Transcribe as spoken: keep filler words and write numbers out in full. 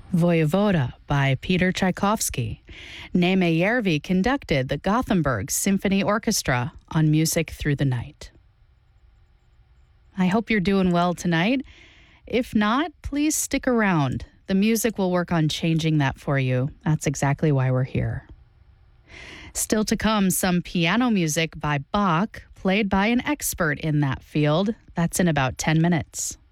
Voyevoda by Peter Tchaikovsky. Neme Järvi conducted the Gothenburg Symphony Orchestra on Music Through the Night. I hope you're doing well tonight. If not, please stick around. The music will work on changing that for you. That's exactly why we're here. Still to come, some piano music by Bach, played by an expert in that field. That's in about ten minutes.